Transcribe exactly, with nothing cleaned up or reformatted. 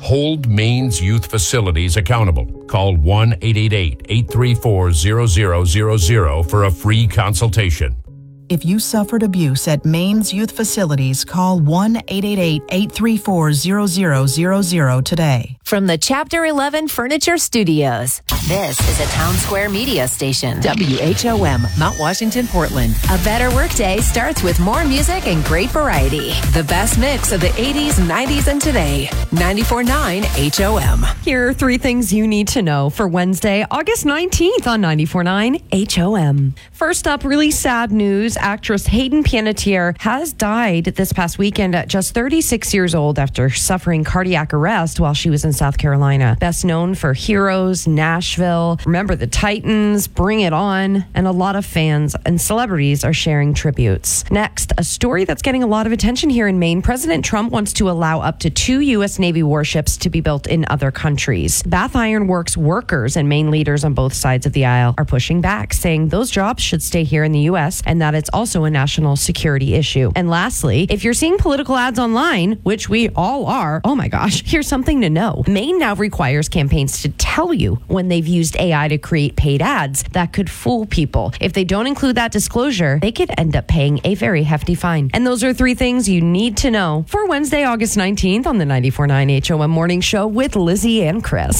Hold Maine's youth facilities accountable. Call one eight eight eight, eight three four, zero zero zero zero for a free consultation. If you suffered abuse at Maine's youth facilities, call one eight eight eight, eight three four, zero zero zero zero today. From the Chapter eleven Furniture Studios, this is a Town Square media station. W H O M, Mount Washington, Portland. A better workday starts with more music and great variety. The best mix of the eighties, nineties, and today. ninety-four point nine H O M. Here are three things you need to know for Wednesday, August nineteenth on ninety-four point nine H O M. First up, really sad news. Actress Hayden Panettiere has died this past weekend at just thirty-six years old after suffering cardiac arrest while she was in South Carolina. Best known for Heroes, Nashville, Remember the Titans, Bring It On, and a lot of fans and celebrities are sharing tributes. Next, a story that's getting a lot of attention here in Maine. President Trump wants to allow up to two U S Navy warships to be built in other countries. Bath Iron Works workers and Maine leaders on both sides of the aisle are pushing back, saying those jobs should stay here in the U S and that it's also a national security issue. And lastly, if you're seeing political ads online, which we all are, oh my gosh, here's something to know. Maine now requires campaigns to tell you when they've used A I to create paid ads that could fool people. If they don't include that disclosure, they could end up paying a very hefty fine. And those are three things you need to know for Wednesday, August nineteenth on the ninety-four point nine H O M Morning Show with Lizzie and Chris.